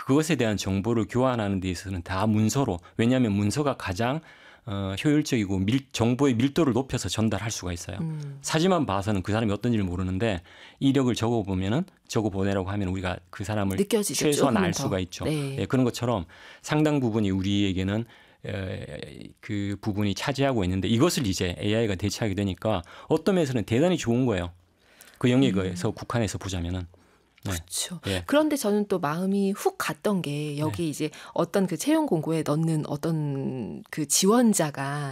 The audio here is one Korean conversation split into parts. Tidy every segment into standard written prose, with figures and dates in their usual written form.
그것에 대한 정보를 교환하는 데 있어서는 다 문서로, 왜냐하면 문서가 가장 효율적이고 정보의 밀도를 높여서 전달할 수가 있어요. 사진만 봐서는 그 사람이 어떤지를 모르는데 이력을 적어 보내라고 하면 우리가 그 사람을 느껴지죠. 최소한 알 더. 수가 있죠. 네. 예, 그런 것처럼 상당 부분이 우리에게는 그 부분이 차지하고 있는데 이것을 이제 AI가 대체하게 되니까 어떤 면에서는 대단히 좋은 거예요. 그 영역에서 국한해서 보자면은. 네. 그렇죠. 예. 그런데 저는 또 마음이 훅 갔던 게 여기 네. 이제 어떤 그 채용 공고에 넣는 어떤 그 지원자가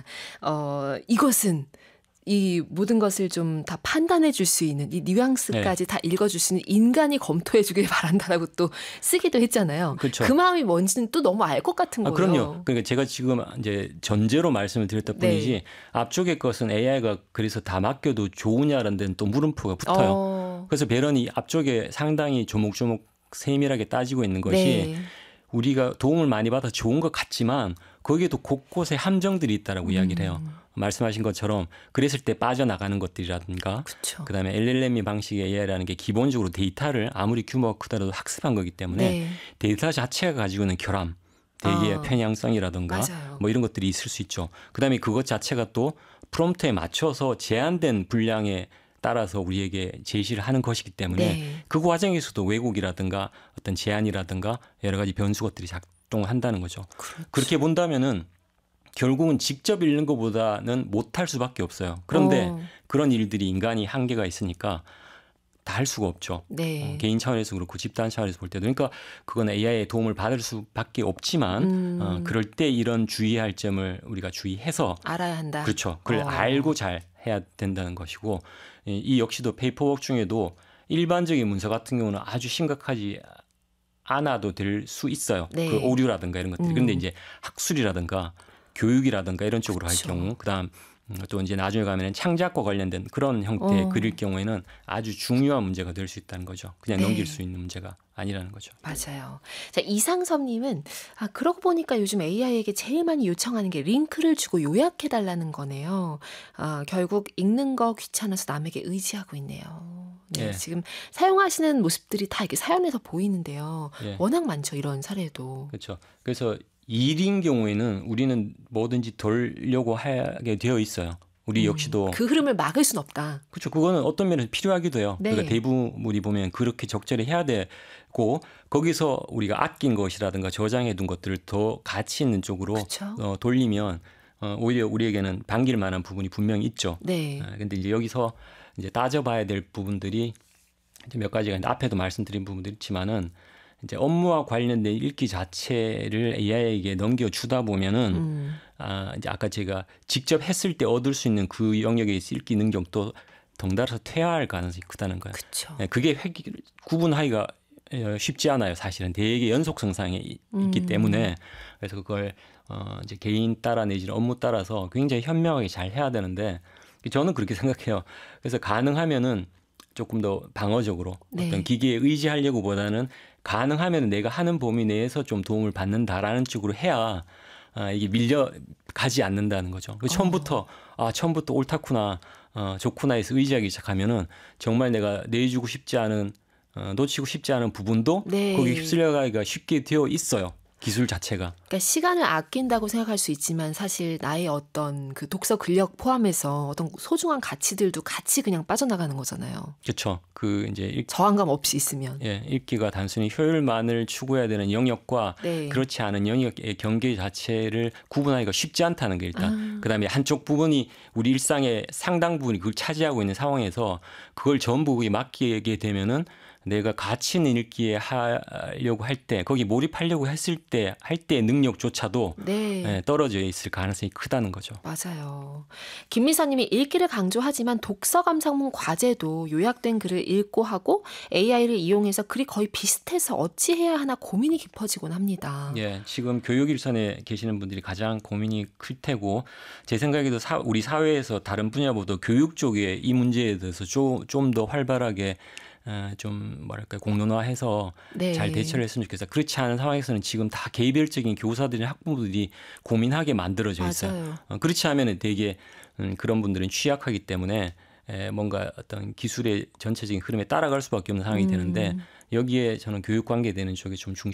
이것은 이 모든 것을 좀 다 판단해 줄 수 있는 이 뉘앙스까지 다 읽어줄 수 있는 인간이 검토해 주길 바란다라고 또 쓰기도 했잖아요. 그렇죠. 그 마음이 뭔지는 또 너무 알 것 같은 거예요. 그럼요. 그러니까 제가 지금 이제 전제로 말씀을 드렸던 뿐이지 네. 앞쪽의 것은 AI가 그래서 다 맡겨도 좋으냐라는 데는 또 물음표가 붙어요. 그래서 배런이 앞쪽에 상당히 조목조목 세밀하게 따지고 있는 것이 네. 우리가 도움을 많이 받아 좋은 것 같지만 거기에도 곳곳에 함정들이 있다라고 이야기를 해요. 말씀하신 것처럼 그랬을 때 빠져나가는 것들이라든가 그렇죠. 그다음에 LLM 방식의 AI라는 게 기본적으로 데이터를 아무리 규모가 크더라도 학습한 거기 때문에 네. 데이터 자체가 가지고 있는 결함, 대기의 편향성이라든가 맞아요. 뭐 이런 것들이 있을 수 있죠. 그다음에 그것 자체가 또 프롬프트에 맞춰서 제한된 분량에 따라서 우리에게 제시를 하는 것이기 때문에 네. 그 과정에서도 왜곡이라든가 어떤 제한이라든가 여러 가지 변수 것들이 작동한다는 거죠. 그렇죠. 그렇게 본다면은 결국은 직접 읽는 것보다는 못할 수밖에 없어요. 그런데 그런 일들이 인간이 한계가 있으니까 다 할 수가 없죠. 네. 개인 차원에서 그렇고 집단 차원에서 볼 때도. 그러니까 그건 AI의 도움을 받을 수밖에 없지만 그럴 때 이런 주의할 점을 우리가 주의해서 알아야 한다. 그렇죠. 그걸 알고 잘 해야 된다는 것이고 이 역시도 페이퍼워크 중에도 일반적인 문서 같은 경우는 아주 심각하지 않아도 될 수 있어요. 네. 그 오류라든가 이런 것들이. 그런데 이제 학술이라든가 교육이라든가 이런 쪽으로 그렇죠. 할 경우 그다음 또 이제 나중에 가면은 창작과 관련된 그런 형태의 글일 경우에는 아주 중요한 문제가 될 수 있다는 거죠. 그냥 네. 넘길 수 있는 문제가 아니라는 거죠. 맞아요. 자, 이상섭님은 그러고 보니까 요즘 AI에게 제일 많이 요청하는 게 링크를 주고 요약해달라는 거네요. 결국 읽는 거 귀찮아서 남에게 의지하고 있네요. 네, 예. 지금 사용하시는 모습들이 다 이렇게 사연에서 보이는데요. 예. 워낙 많죠, 이런 사례도. 그렇죠. 그래서 일인 경우에는 우리는 뭐든지 돌려고 하게 되어 있어요. 우리 역시도 그 흐름을 막을 순 없다. 그렇죠. 그거는 어떤 면에서 필요하기도 해요. 네. 그러니까 대부분이 보면 그렇게 적절히 해야 되고 거기서 우리가 아낀 것이라든가 저장해 둔 것들을 더 가치 있는 쪽으로 그렇죠. 돌리면 오히려 우리에게는 반길 만한 부분이 분명히 있죠. 네. 근데 이제 여기서 이제 따져봐야 될 부분들이 이제 몇 가지가 있는데 앞에도 말씀드린 부분들이 있지만은 이제 업무와 관련된 읽기 자체를 AI에게 넘겨주다 보면은 이제 아까 제가 직접 했을 때 얻을 수 있는 그 영역에서 읽기 능력도 덩달아서 퇴화할 가능성이 크다는 거예요. 그렇죠. 그게 구분하기가 쉽지 않아요. 사실은 되게 연속성상에 있기 때문에 그래서 그걸 이제 개인 따라 내지는 업무 따라서 굉장히 현명하게 잘 해야 되는데 저는 그렇게 생각해요. 그래서 가능하면은 조금 더 방어적으로 네. 어떤 기계에 의지하려고 보다는 가능하면 내가 하는 범위 내에서 좀 도움을 받는다라는 쪽으로 해야 이게 밀려가지 않는다는 거죠. 처음부터 옳다구나 좋구나 해서 의지하기 시작하면은 정말 내가 내주고 싶지 않은 놓치고 싶지 않은 부분도 네. 거기 휩쓸려가기가 쉽게 되어 있어요. 기술 자체가. 그러니까 시간을 아낀다고 생각할 수 있지만 사실 나의 어떤 그 독서 근력 포함해서 어떤 소중한 가치들도 같이 그냥 빠져나가는 거잖아요. 그렇죠. 그 이제 저항감 없이 있으면. 읽기가 단순히 효율만을 추구해야 되는 영역과 네. 그렇지 않은 영역의 경계 자체를 구분하기가 쉽지 않다는 게 일단. 그다음에 한쪽 부분이 우리 일상의 상당 부분이 그걸 차지하고 있는 상황에서 그걸 전부 맡기게 되면은 내가 가치 있는 읽기에 하려고 할 때 거기 몰입하려고 했을 때 할 때의 능력조차도 네. 떨어져 있을 가능성이 크다는 거죠. 맞아요. 김미사님이 읽기를 강조하지만 독서 감상문 과제도 요약된 글을 읽고 하고 AI를 이용해서 글이 거의 비슷해서 어찌 해야 하나 고민이 깊어지곤 합니다. 예, 지금 교육 일선에 계시는 분들이 가장 고민이 클 테고 제 생각에도 우리 사회에서 다른 분야보다 교육 쪽에 이 문제에 대해서 좀 더 활발하게 좀 뭐랄까 공론화해서 네. 잘 대처를 했으면 좋겠어요. 그렇지 않은 상황에서는 지금 다 개별적인 교사들이나 학부모들이 고민하게 만들어져 있어요. 그렇지 않으면 되게 그런 분들은 취약하기 때문에 뭔가 어떤 기술의 전체적인 흐름에 따라갈 수밖에 없는 상황이 되는데 여기에 저는 교육 관계되는 쪽에 좀 중심